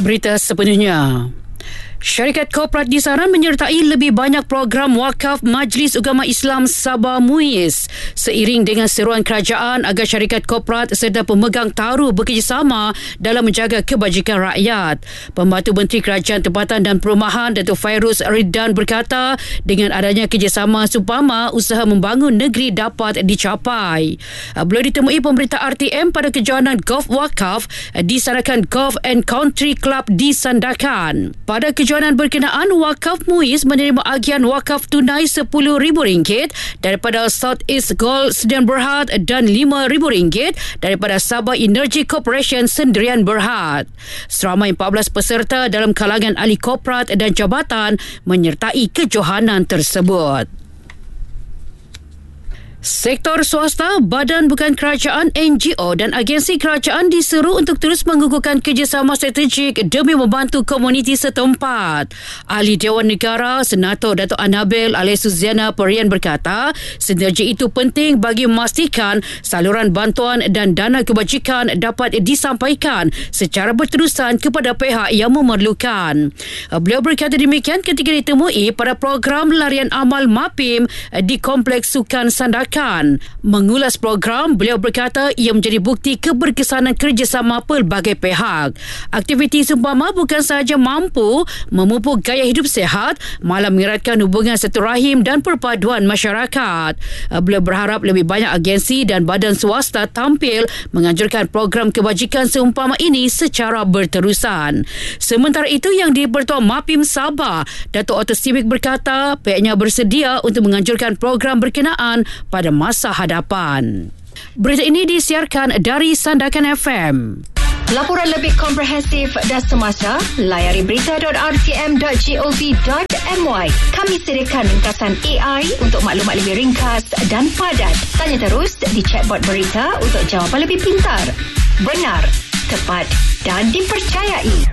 Berita sepenuhnya. Syarikat Korporat disaran menyertai lebih banyak program wakaf Majlis Ugama Islam Sabah MUIS seiring dengan seruan kerajaan agar syarikat korporat serta pemegang taru bekerjasama dalam menjaga kebajikan rakyat. Pembantu Menteri Kerajaan Tempatan dan Perumahan Datuk Fairuz Ridhan berkata dengan adanya kerjasama seumpama usaha membangun negeri dapat dicapai. Beliau ditemui pemberita RTM pada kejohanan Golf Wakaf di Sarakan Golf and Country Club di Sandakan. Pada kejohanan berkenaan, Wakaf MUIS menerima agian wakaf tunai RM10,000 daripada South East Gold Sdn Bhd dan RM5,000 daripada Sabah Energy Corporation Sendirian Berhad. Seramai 14 peserta dalam kalangan ahli korporat dan jabatan menyertai kejohanan tersebut. Sektor swasta, badan bukan kerajaan, NGO dan agensi kerajaan diseru untuk terus menggugurkan kerjasama strategik demi membantu komuniti setempat. Ahli Dewan Negara Senator Dato' Anabil alias Suziana Perian berkata, sinergi itu penting bagi memastikan saluran bantuan dan dana kebajikan dapat disampaikan secara berterusan kepada pihak yang memerlukan. Beliau berkata demikian ketika ditemui pada program larian amal MAPIM di Kompleks Sukan Sandakan. Mengulas program, beliau berkata ia menjadi bukti keberkesanan kerjasama pelbagai pihak. Aktiviti seumpama bukan sahaja mampu memupuk gaya hidup sihat, malah mengeratkan hubungan silaturahim dan perpaduan masyarakat. Beliau berharap lebih banyak agensi dan badan swasta tampil menganjurkan program kebajikan seumpama ini secara berterusan. Sementara itu, yang di-Pertua MAPIM Sabah, Dato' Otto Siwik berkata pihaknya bersedia untuk menganjurkan program berkenaan pada masa hadapan. Berita ini disiarkan dari Sandakan FM. Laporan lebih komprehensif dan semasa, layari berita.rtm.gov.my. Kami sediakan ringkasan AI untuk maklumat lebih ringkas dan padat. Tanya terus di chatbot berita untuk jawapan lebih pintar, benar, tepat dan dipercayai.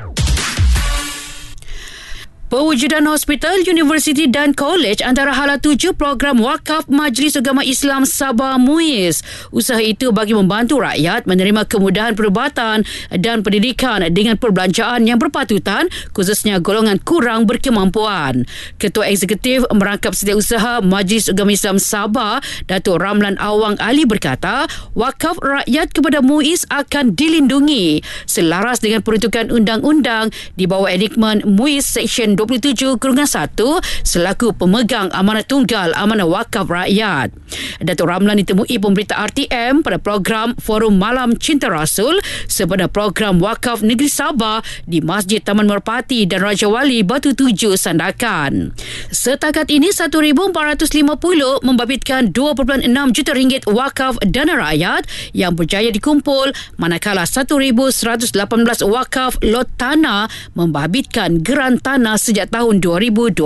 Pewujudan hospital, universiti dan kolej antara hala tuju program wakaf Majlis Ugama Islam Sabah MUIS. Usaha itu bagi membantu rakyat menerima kemudahan perubatan dan pendidikan dengan perbelanjaan yang berpatutan, khususnya golongan kurang berkemampuan. Ketua Eksekutif Merangkap Setiausaha Majlis Ugama Islam Sabah, Datuk Ramlan Awang Ali berkata, wakaf rakyat kepada MUIS akan dilindungi selaras dengan peruntukan undang-undang di bawah enactment MUIS Seksyen 27/1 selaku pemegang amanah tunggal amanah wakaf rakyat. Datuk Ramlan ditemui pemberita RTM pada program Forum Malam Cinta Rasul sempena program wakaf negeri Sabah di Masjid Taman Merpati dan Raja Wali Batu Tujuh Sandakan. Setakat ini 1,450 membabitkan 2.6 juta ringgit wakaf dana rakyat yang berjaya dikumpul, manakala 1,118 wakaf lot tanah membabitkan geran tanah sejak tahun 2022.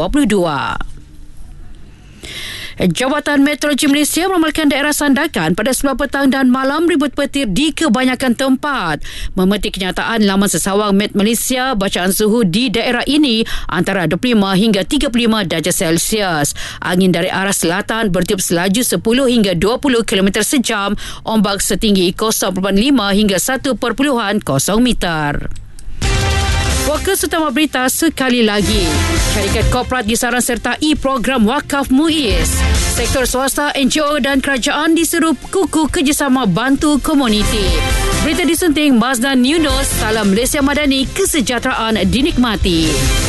Jabatan Meteorologi Malaysia meramalkan daerah Sandakan pada 9 petang dan malam ribut petir di kebanyakan tempat. Memetik kenyataan laman sesawang Met Malaysia, bacaan suhu di daerah ini antara 25 hingga 35 darjah Celsius. Angin dari arah selatan bertiup selaju 10 hingga 20 km sejam, ombak setinggi 0.5 hingga 1.0 meter. Fokus utama berita sekali lagi. Syarikat korporat disaran sertai program wakaf MUIS. Sektor swasta, NGO dan kerajaan diseru kukuh kerjasama bantu komuniti. Berita disunting Mazdan Yunus. Salam Malaysia Madani, kesejahteraan dinikmati.